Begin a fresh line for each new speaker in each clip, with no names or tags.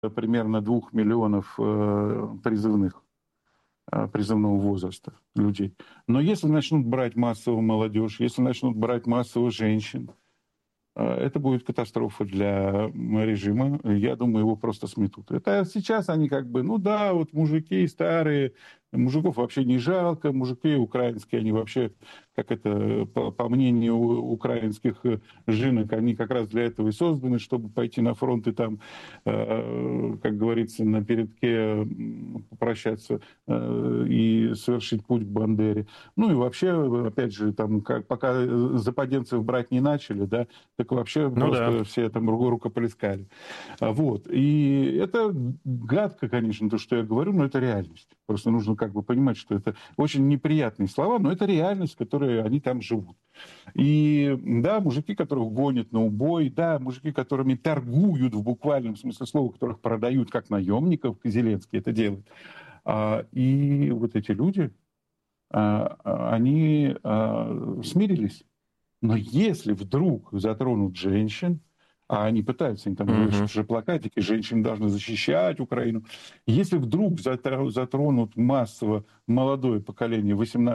примерно 2 миллионов призывного возраста людей. Но если начнут брать массово молодежь, если начнут брать массово женщин, это будет катастрофа для режима. Я думаю, его просто сметут. Это сейчас они как бы, ну да, вот мужики старые, мужиков вообще не жалко, мужики украинские, они вообще, как это, по мнению украинских жинок, они как раз для этого и созданы, чтобы пойти на фронт и там, как говорится, на передке попрощаться и совершить путь к Бандере. Ну и вообще, опять же, там, пока западенцев брать не начали, да, так вообще
Ну да.
просто все там рукоплескали. Вот. И это гадко, конечно, то, что я говорю, но это реальность. Просто нужно как бы понимать, что это очень неприятные слова, но это реальность, в которой они там живут. И да, мужики, которых гонят на убой, да, мужики, которыми торгуют в буквальном смысле слова, которых продают как наемников, Зеленский это делает. И вот эти люди, они смирились. Но если вдруг затронут женщин, а они пытаются, они там вывешивают же плакатики, женщины должны защищать Украину. Если вдруг затронут массово молодое поколение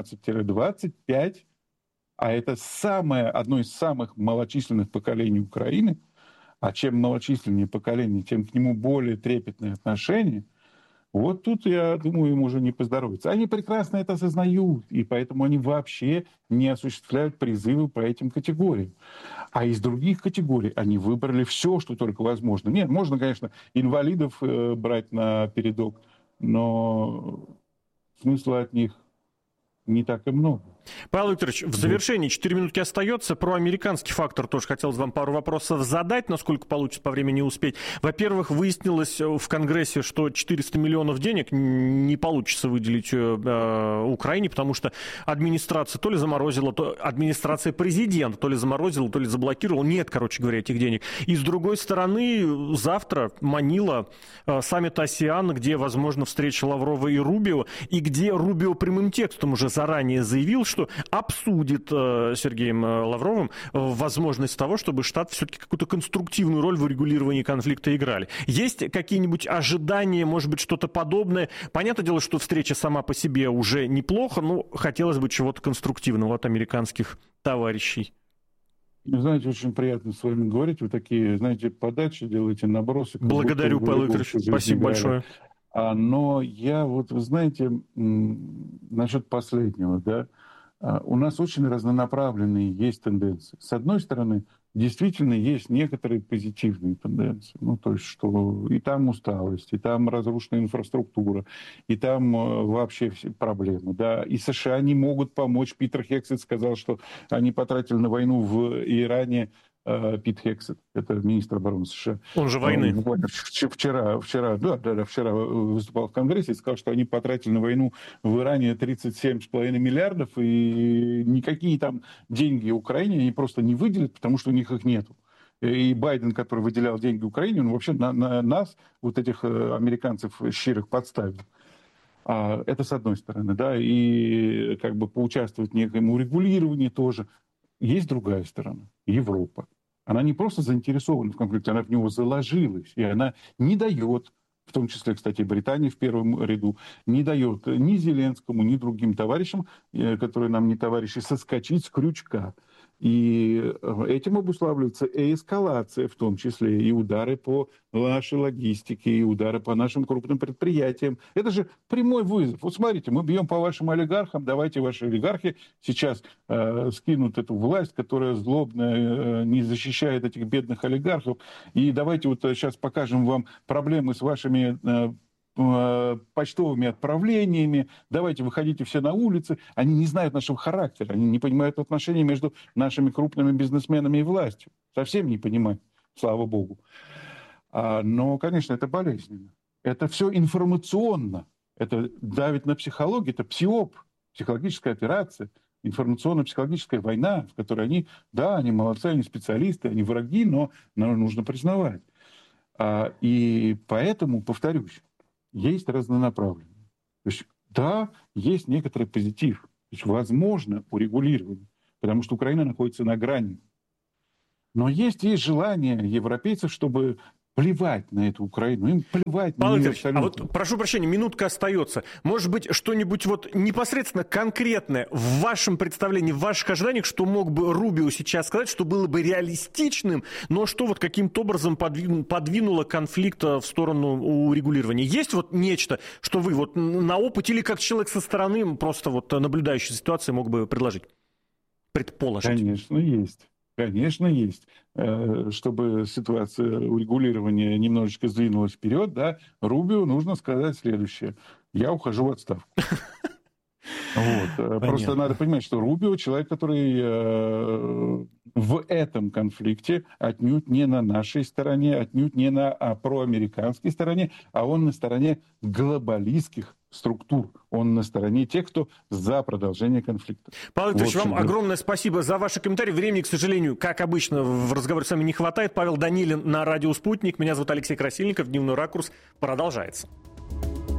18-25, а это одно из самых малочисленных поколений Украины, а чем малочисленнее поколение, тем к нему более трепетное отношение, вот тут, я думаю, им уже не поздоровится. Они прекрасно это осознают, и поэтому они вообще не осуществляют призывы по этим категориям. А из других категорий они выбрали все, что только возможно. Нет, можно, конечно, инвалидов брать на передок, но смысла от них не так и много.
Павел Викторович, в завершении 4 минутки остается. Про американский фактор тоже хотелось вам пару вопросов задать, насколько получится по времени успеть. Во-первых, выяснилось в Конгрессе, что 400 миллионов денег не получится выделить Украине, потому что администрация то ли заморозила, администрация президента то ли заморозила, то ли заблокировала. Нет, короче говоря, этих денег. И с другой стороны, завтра Манила, саммит АСЕАН, где, возможно, встреча Лаврова и Рубио, и где Рубио прямым текстом уже заранее заявил, что обсудит Сергеем Лавровым возможность того, чтобы Штаты все-таки какую-то конструктивную роль в урегулировании конфликта играли. Есть какие-нибудь ожидания, может быть, что-то подобное? Понятное дело, что встреча сама по себе уже неплохо, но хотелось бы чего-то конструктивного от американских товарищей.
Знаете, очень приятно с вами говорить. Вы такие, знаете, подачи делаете, набросы.
Благодарю, Павел Викторович. Спасибо большое.
Но я вот, вы знаете, насчет последнего, да, у нас очень разнонаправленные есть тенденции. С одной стороны, действительно есть некоторые позитивные тенденции. Ну, то есть, что и там усталость, и там разрушенная инфраструктура, и там вообще все проблемы. Да. И США не могут помочь. Питер Хексет сказал, что они потратили на войну в Иране. Пит Хексет, это министр обороны США.
Он же войны.
Вчера выступал в Конгрессе и сказал, что они потратили на войну в Иране 37,5 миллиардов, и никакие там деньги Украине они просто не выделят, потому что у них их нету. И Байден, который выделял деньги Украине, он вообще на нас, вот этих американцев щирых, подставил. Это с одной стороны, да, и как бы поучаствовать в неком урегулировании тоже. Есть другая сторона, Европа. Она не просто заинтересована в конфликте, она в него заложилась, и она не дает, в том числе, кстати, Британии в первом ряду, не дает ни Зеленскому, ни другим товарищам, которые нам не товарищи, соскочить с крючка. И этим обуславливается и эскалация, в том числе и удары по нашей логистике, и удары по нашим крупным предприятиям. Это же прямой вызов. Вот смотрите, мы бьем по вашим олигархам, давайте ваши олигархи сейчас скинут эту власть, которая злобно не защищает этих бедных олигархов. И давайте вот сейчас покажем вам проблемы с вашими почтовыми отправлениями, давайте выходите все на улицы. Они не знают нашего характера, они не понимают отношения между нашими крупными бизнесменами и властью. Совсем не понимают, слава богу. Но, конечно, это болезненно. Это все информационно. Это давит на психологию, это психологическая операция, информационно-психологическая война, в которой они, да, они молодцы, они специалисты, они враги, но нужно признавать. И поэтому, повторюсь, есть разнонаправленные. То есть, да, есть некоторый позитив. То есть, возможно урегулирование, потому что Украина находится на грани. Но есть желание европейцев, чтобы плевать на эту Украину, им плевать
Павел
на нее
Викторович,
абсолютно.
а вот, прошу прощения, минутка остается. Может быть, что-нибудь вот непосредственно конкретное в вашем представлении, в ваших ожиданиях, что мог бы Рубио сейчас сказать, что было бы реалистичным, но что вот каким-то образом подвинуло конфликт в сторону урегулирования? Есть вот нечто, что вы вот на опыте или как человек со стороны, просто вот наблюдающий ситуацию, мог бы предложить, предположить?
Конечно, есть. Конечно, есть. Чтобы ситуация урегулирования немножечко сдвинулась вперед, да, Рубио нужно сказать следующее. Я ухожу в отставку. Вот. Просто надо понимать, что Рубио человек, который в этом конфликте отнюдь не на нашей стороне, отнюдь не на проамериканской стороне, а он на стороне глобалистских структур. Он на стороне тех, кто за продолжение конфликта.
Павел Викторович, вам огромное спасибо за ваши комментарии. Времени, к сожалению, как обычно, в разговоре с вами не хватает. Павел Данилин на радио «Спутник». Меня зовут Алексей Красильников. Дневной ракурс продолжается.